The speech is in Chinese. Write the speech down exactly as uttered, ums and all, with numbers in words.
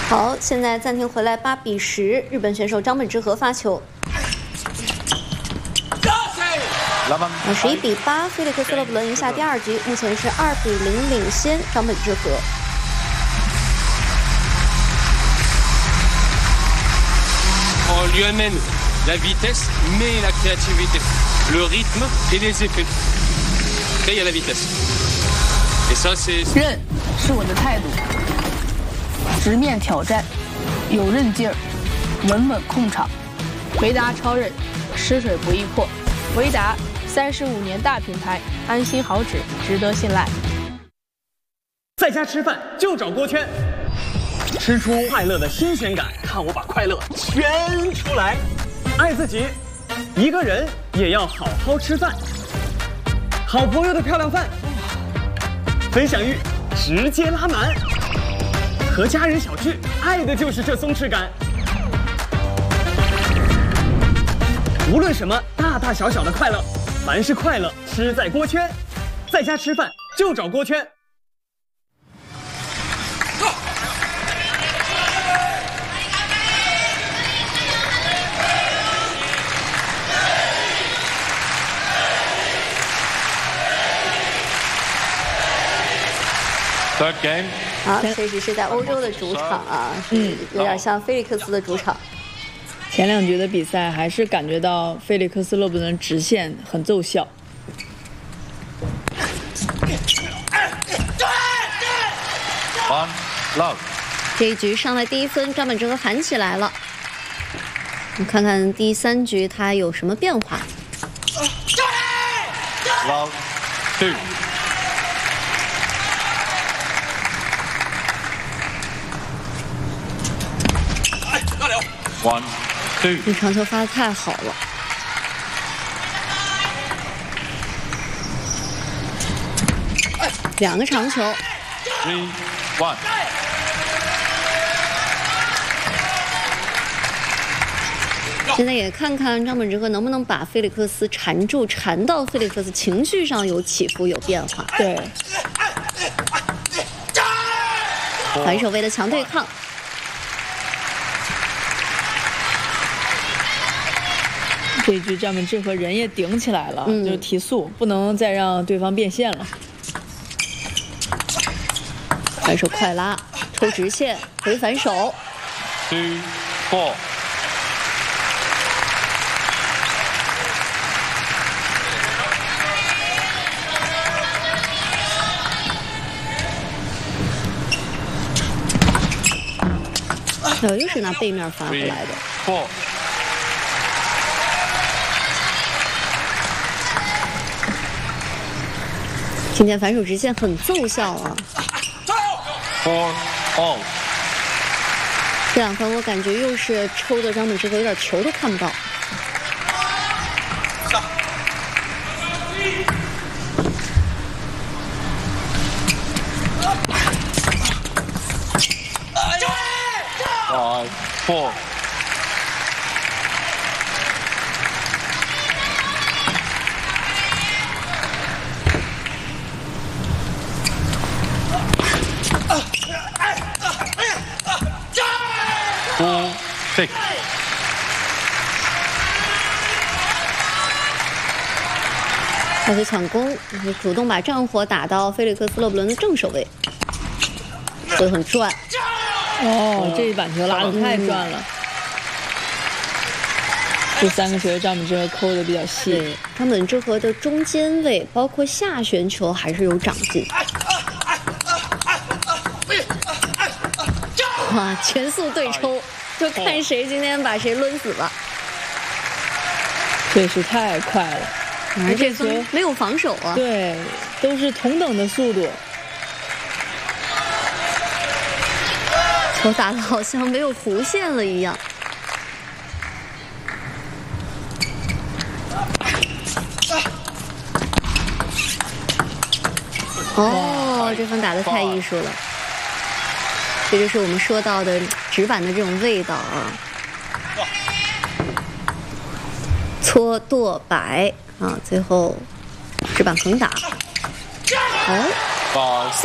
好，现在暂停回来，八比十，日本选手张本智和发球。啊，十一比八，菲利克斯勒布伦赢下第二局，目前是二比零领先张本智和。 On lui amène la vitesse, mais la créativité, le rythme et les effets. Et il y a la vitesse. Et ça, c'est. 韧是我的态度，直面挑战，有韧劲儿，稳稳控场。维达超韧，吃水不易破。维达三十五年大品牌，安心好纸，值得信赖。 在家吃饭就找锅圈。 吃出快乐的新鲜感，看我把快乐圈出来！爱自己，一个人也要好好吃饭。好朋友的漂亮饭，分享欲直接拉满。和家人小聚，爱的就是这松弛感。无论什么大大小小的快乐，凡是快乐，吃在锅圈。在家吃饭就找锅圈。 Third game。 好，这只是在欧洲的主场啊，是有点像菲利克斯的主场。 前两局的比赛还是感觉到菲利克斯勒布伦直线很奏效。 One love。 这一局上来第一分，张本智和喊起来了。我们看看第三局他有什么变化。 Love two。 One, two。 这长球发得太好了。两个长球。 Three, one。 现在也看看张本智和能不能把菲利克斯缠住，缠到菲利克斯情绪上有起伏、有变化。 对。 反手位的强对抗。 这一局张本智和人也顶起来了， 嗯、 就是提速，不能再让对方变线了。 反手快拉，抽直线，回反手。 Two, four。 这又是拿背面翻回来的。 Four。 今天反手直线很奏效啊 ！Four all。 这两分我感觉又是抽的张本智和有点球都看不到。 Five four。 Four, six。 开始抢攻，主动把战火打到菲利克斯勒布伦的正手位，所以很转。 哦，这一板球拉得太转了。这三个球张本智和抠的比较细。 张本智和的中间位，包括下旋球还是有长进。哇，全速对抽，就看谁今天把谁抡死了。 这是太快了， 而这球没有防守啊。 对，都是同等的速度。 球打得好像没有弧线了一样。哦，这分打得太艺术了。这就是我们说到的直板的这种味道啊，搓剁摆啊，最后直板横打。哦。